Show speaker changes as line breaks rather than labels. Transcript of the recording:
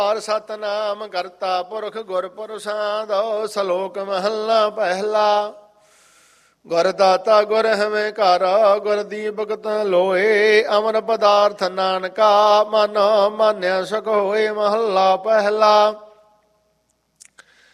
ਸਤਨਾਮ ਕਰਤਾ ਪੁਰਖ ਗੁਰ ਪ੍ਰਸਾਦ। ਸ਼ਲੋਕ ਮਹੱਲਾ ਪਹਿਲਾ। ਗੁਰ ਦਾਤਾ ਗੁਰ ਹਮੇ ਘਰ, ਗੁਰ ਦੀਪਕ ਤ ਲੋਏ। ਅਮਰ ਪਦਾਰਥ ਨਾਨਕਾ, ਮਨ ਮਾਨਿਆ ਸੁਖ ਹੋਏ। ਮਹੱਲਾ ਪਹਿਲਾ।